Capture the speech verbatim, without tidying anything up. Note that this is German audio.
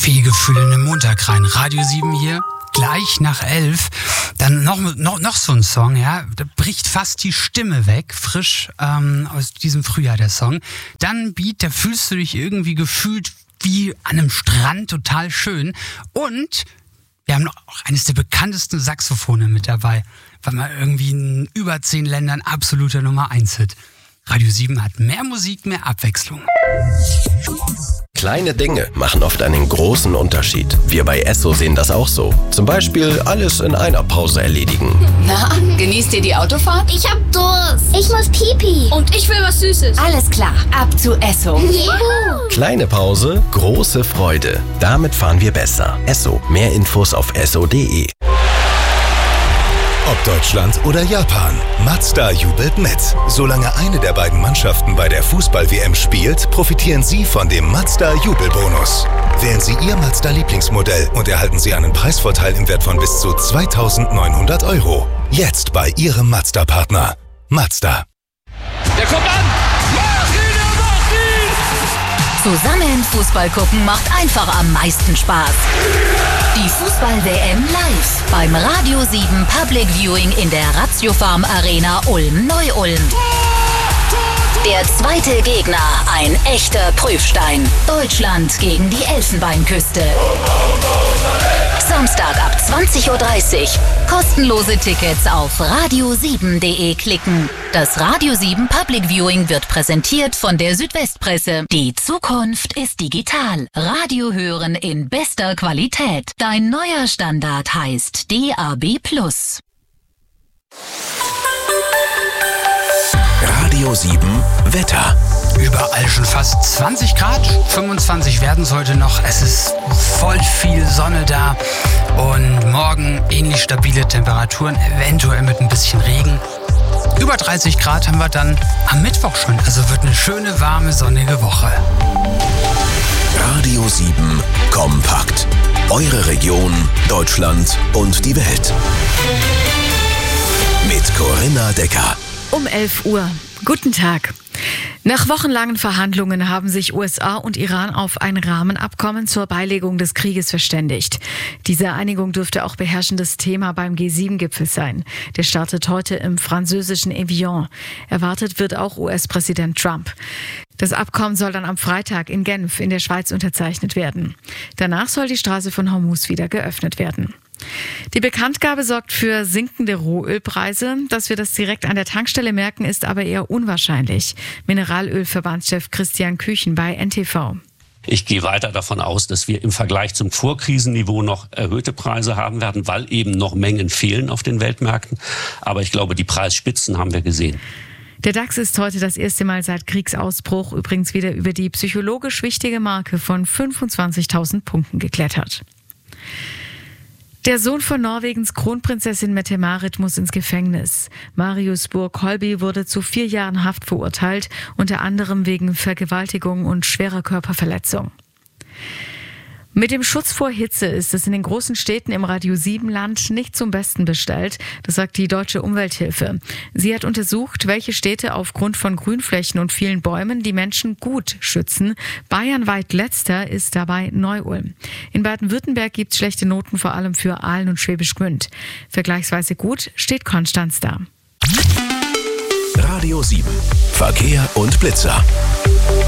Viel Gefühl in den Montag rein. Radio sieben hier, gleich nach elf. Dann noch, noch, noch so ein Song, ja. Da bricht fast die Stimme weg, frisch ähm, aus diesem Frühjahr der Song. Dann ein Beat, da fühlst du dich irgendwie gefühlt wie an einem Strand, total schön. Und wir haben noch auch eines der bekanntesten Saxophone mit dabei. War mal irgendwie in über zehn Ländern absoluter Nummer eins Hit. Radio sieben hat mehr Musik, mehr Abwechslung. Kleine Dinge machen oft einen großen Unterschied. Wir bei Esso sehen das auch so. Zum Beispiel alles in einer Pause erledigen. Na, genießt ihr die Autofahrt? Ich hab Durst. Ich muss Pipi. Und ich will was Süßes. Alles klar, ab zu Esso. Juhu. Kleine Pause, große Freude. Damit fahren wir besser. Esso. Mehr Infos auf esso punkt de. Ob Deutschland oder Japan, Mazda jubelt mit. Solange eine der beiden Mannschaften bei der Fußball-W M spielt, profitieren Sie von dem Mazda-Jubelbonus. Wählen Sie Ihr Mazda-Lieblingsmodell und erhalten Sie einen Preisvorteil im Wert von bis zu zweitausendneunhundert Euro. Jetzt bei Ihrem Mazda-Partner. Mazda. Der kommt an! Mach ihn, er macht ihn! Zusammen Fußball gucken macht einfach am meisten Spaß. Die Fußball-W M live beim Radio sieben Public Viewing in der Ratiofarm Arena Ulm-Neu-Ulm. Der zweite Gegner, ein echter Prüfstein. Deutschland gegen die Elfenbeinküste. Samstag ab zwanzig Uhr dreißig. Kostenlose Tickets auf radio sieben punkt de klicken. Das Radio sieben Public Viewing wird präsentiert von der Südwestpresse. Die Zukunft ist digital. Radio hören in bester Qualität. Dein neuer Standard heißt D A B plus. Radio sieben Wetter. Überall schon fast zwanzig Grad, fünfundzwanzig werden es heute noch. Es ist voll viel Sonne da und morgen ähnlich stabile Temperaturen, eventuell mit ein bisschen Regen. Über dreißig Grad haben wir dann am Mittwoch schon, also wird eine schöne, warme, sonnige Woche. Radio sieben kompakt. Eure Region, Deutschland und die Welt. Mit Corinna Decker. Um elf Uhr. Guten Tag. Nach wochenlangen Verhandlungen haben sich U S A und Iran auf ein Rahmenabkommen zur Beilegung des Krieges verständigt. Diese Einigung dürfte auch beherrschendes Thema beim G sieben Gipfel sein. Der startet heute im französischen Evian. Erwartet wird auch U S-Präsident Trump. Das Abkommen soll dann am Freitag in Genf in der Schweiz unterzeichnet werden. Danach soll die Straße von Hormuz wieder geöffnet werden. Die Bekanntgabe sorgt für sinkende Rohölpreise. Dass wir das direkt an der Tankstelle merken, ist aber eher unwahrscheinlich. Mineralölverbandschef Christian Küchen bei N T V. Ich gehe weiter davon aus, dass wir im Vergleich zum Vorkrisenniveau noch erhöhte Preise haben werden, weil eben noch Mengen fehlen auf den Weltmärkten. Aber ich glaube, die Preisspitzen haben wir gesehen. Der DAX ist heute das erste Mal seit Kriegsausbruch übrigens wieder über die psychologisch wichtige Marke von fünfundzwanzigtausend Punkten geklettert. Der Sohn von Norwegens Kronprinzessin Mette-Marit muss ins Gefängnis. Marius Burg-Holby wurde zu vier Jahren Haft verurteilt, unter anderem wegen Vergewaltigung und schwerer Körperverletzung. Mit dem Schutz vor Hitze ist es in den großen Städten im Radio sieben Land nicht zum Besten bestellt, das sagt die Deutsche Umwelthilfe. Sie hat untersucht, welche Städte aufgrund von Grünflächen und vielen Bäumen die Menschen gut schützen. Bayernweit letzter ist dabei Neu-Ulm. In Baden-Württemberg gibt es schlechte Noten vor allem für Aalen und Schwäbisch Gmünd. Vergleichsweise gut steht Konstanz da. Radio sieben. Verkehr und Blitzer.